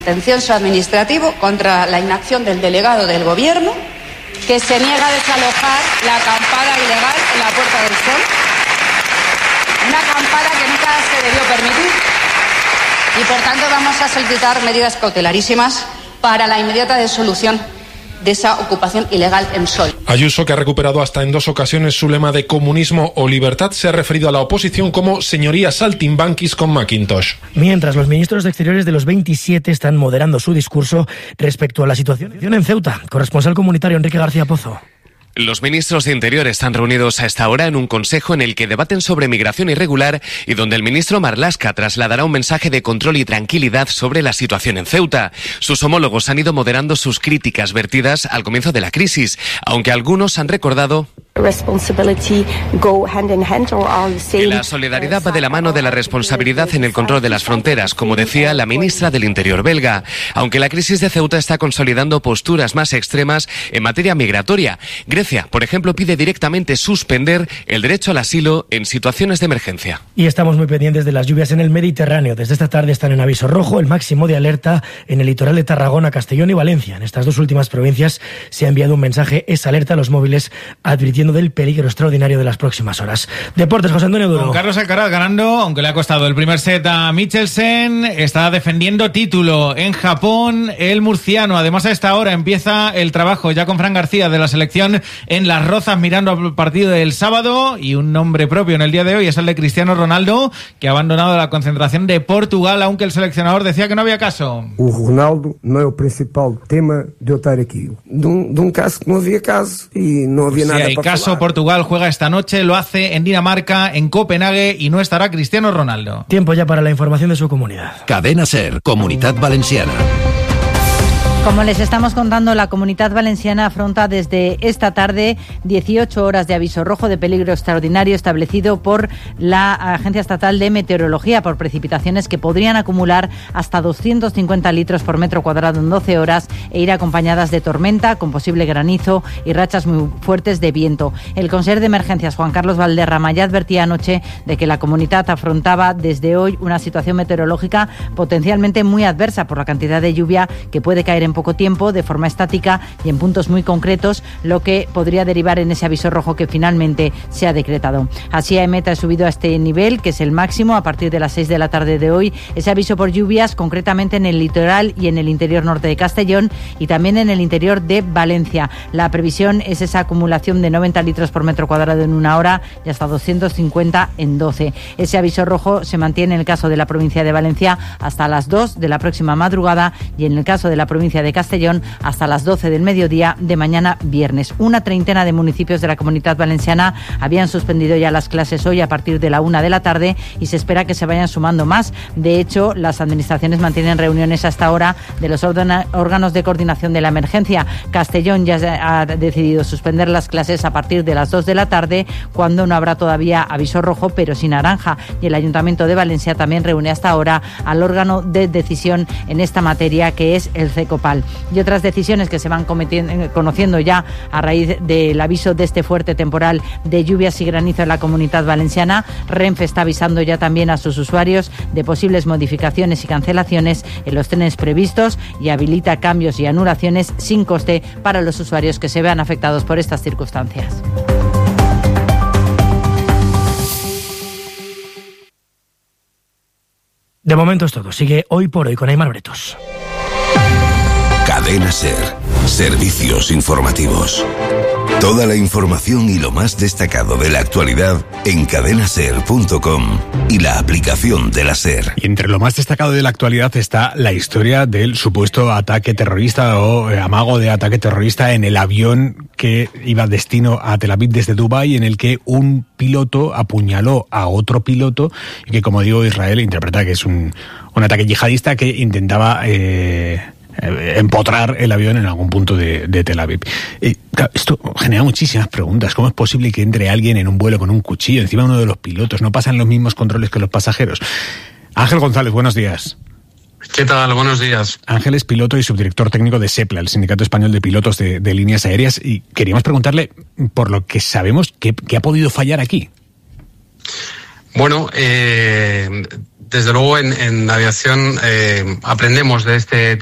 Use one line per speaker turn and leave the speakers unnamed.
Contencioso administrativo contra la inacción del delegado del Gobierno, que se niega a desalojar la acampada ilegal en la Puerta del Sol. Una acampada que nunca se debió permitir. Y por tanto vamos a solicitar medidas cautelarísimas para la inmediata disolución de esa ocupación ilegal en Sol.
Ayuso, que ha recuperado hasta en 2 ocasiones su lema de comunismo o libertad, se ha referido a la oposición como señoría saltimbanquis con Macintosh.
Mientras los ministros de Exteriores de los 27 están moderando su discurso respecto a la situación en Ceuta. Corresponsal comunitario Enrique García Pozo.
Los ministros de Interior están reunidos a esta hora en un consejo en el que debaten sobre migración irregular y donde el ministro Marlaska trasladará un mensaje de control y tranquilidad sobre la situación en Ceuta. Sus homólogos han ido moderando sus críticas vertidas al comienzo de la crisis, aunque algunos han recordado que la solidaridad va de la mano de la responsabilidad en el control de las fronteras, como decía la ministra del Interior belga, aunque la crisis de Ceuta está consolidando posturas más extremas en materia migratoria. Grecia, por ejemplo, pide directamente suspender el derecho al asilo en situaciones de emergencia.
Y estamos muy pendientes de las lluvias en el Mediterráneo. Desde esta tarde están en aviso rojo, el máximo de alerta en el litoral de Tarragona, Castellón y Valencia. En estas 2 últimas provincias se ha enviado un mensaje, esa alerta a los móviles, advirtiendo del peligro extraordinario de las próximas horas. Deportes, José Antonio Duro.
Con Carlos Alcaraz ganando, aunque le ha costado el primer set a Michelsen, está defendiendo título en Japón el murciano. Además, a esta hora empieza el trabajo ya con Fran García de la selección en Las Rozas, mirando al partido del sábado, y un nombre propio en el día de hoy es el de Cristiano Ronaldo, que ha abandonado la concentración de Portugal, aunque el seleccionador decía que no había caso.
O Ronaldo no es el principal tema de estar aquí. De un caso que no había caso y no había nada para
caso falar. Portugal juega esta noche, lo hace en Dinamarca, en Copenhague, y no estará Cristiano Ronaldo.
Tiempo ya para la información de su comunidad.
Cadena SER, Comunitat Valenciana.
Como les estamos contando, la Comunitat Valenciana afronta desde esta tarde 18 horas de aviso rojo de peligro extraordinario establecido por la Agencia Estatal de Meteorología por precipitaciones que podrían acumular hasta 250 litros por metro cuadrado en 12 horas e ir acompañadas de tormenta con posible granizo y rachas muy fuertes de viento. El consejero de Emergencias, Juan Carlos Valderrama, ya advertía anoche de que la Comunitat afrontaba desde hoy una situación meteorológica potencialmente muy adversa por la cantidad de lluvia que puede caer en poco tiempo, de forma estática y en puntos muy concretos, lo que podría derivar en ese aviso rojo que finalmente se ha decretado. Así, AEMET ha subido a este nivel, que es el máximo, a partir de las 6 de la tarde de hoy, ese aviso por lluvias, concretamente en el litoral y en el interior norte de Castellón y también en el interior de Valencia. La previsión es esa acumulación de 90 litros por metro cuadrado en 1 hora y hasta 250 en 12. Ese aviso rojo se mantiene en el caso de la provincia de Valencia hasta las 2 de la próxima madrugada y en el caso de la provincia de Castellón hasta las 12 del mediodía de mañana viernes. Una treintena de municipios de la Comunitat Valenciana habían suspendido ya las clases hoy a partir de la 1 de la tarde y se espera que se vayan sumando más. De hecho, las administraciones mantienen reuniones hasta ahora de los órganos de coordinación de la emergencia. Castellón ya ha decidido suspender las clases a partir de las 2 de la tarde, cuando no habrá todavía aviso rojo, pero sí naranja. Y el Ayuntamiento de Valencia también reúne hasta ahora al órgano de decisión en esta materia, que es el CECOPAL. Y otras decisiones que se van conociendo ya a raíz del aviso de este fuerte temporal de lluvias y granizo en la Comunitat Valenciana. Renfe está avisando ya también a sus usuarios de posibles modificaciones y cancelaciones en los trenes previstos y habilita cambios y anulaciones sin coste para los usuarios que se vean afectados por estas circunstancias.
De momento es todo. Sigue Hoy por Hoy con Aimar Bretos.
Cadena SER. Servicios informativos. Toda la información y lo más destacado de la actualidad en cadenaser.com y la aplicación de la SER.
Y entre lo más destacado de la actualidad está la historia del supuesto ataque terrorista o amago de ataque terrorista en el avión que iba destino a Tel Aviv desde Dubái, en el que un piloto apuñaló a otro piloto y que, como digo, Israel interpreta que es un ataque yihadista que intentaba empotrar el avión en algún punto de Tel Aviv. Esto genera muchísimas preguntas. ¿Cómo es posible que entre alguien en un vuelo con un cuchillo encima de uno de los pilotos? No pasan los mismos controles que los pasajeros. Ángel González, buenos días.
¿Qué tal? Buenos días.
Ángel es piloto y subdirector técnico de SEPLA, el Sindicato Español de Pilotos de Líneas Aéreas, y queríamos preguntarle, por lo que sabemos, ¿qué ha podido fallar aquí?
Bueno, Desde luego en aviación aprendemos de este